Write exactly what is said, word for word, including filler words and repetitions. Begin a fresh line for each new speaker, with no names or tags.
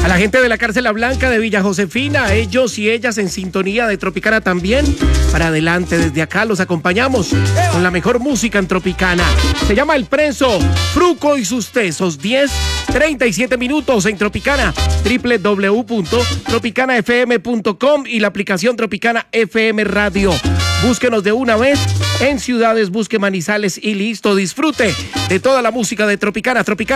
A la gente de la Cárcel La Blanca de Villa Josefina, ellos y ellas en sintonía de Tropicana también. Para adelante, desde acá los acompañamos con la mejor música en Tropicana. Se llama El Preso, Fruco y sus tesos. diez, treinta y siete minutos en Tropicana. doble u doble u doble u punto tropicana f m punto com y la aplicación Tropicana F M Radio. Búsquenos de una vez en ciudades, busque Manizales y listo. Disfrute de toda la música de Tropicana. Tropicana.